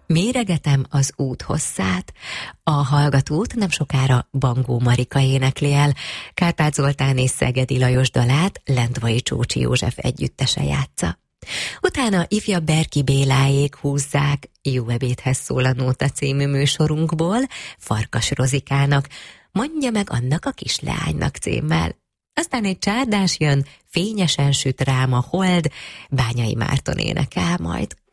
Méregetem az út hosszát. A hallgatót nem sokára Bangó Marika énekli el, Kárpát Zoltán és Szegedi Lajos dalát Lendvai Csócsi József együttese játsza. Utána ifjabb Berki Béláék húzzák Jó ebédhez szól a nóta című műsorunkból Farkas Rozikának Mondja meg annak a kisleánynak címmel. Aztán egy csárdás jön, Fényesen süt rám a hold, Bányai Márton énekel majd.